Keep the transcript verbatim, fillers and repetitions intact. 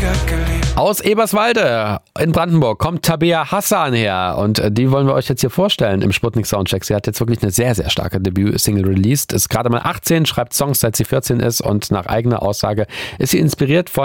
Aus Eberswalde in Brandenburg kommt Tabea Hassan her und die wollen wir euch jetzt hier vorstellen im Sputnik Soundcheck. Sie hat jetzt wirklich eine sehr, sehr starke Debüt-Single released, ist gerade mal achtzehn, schreibt Songs seit sie vierzehn ist und nach eigener Aussage ist sie inspiriert von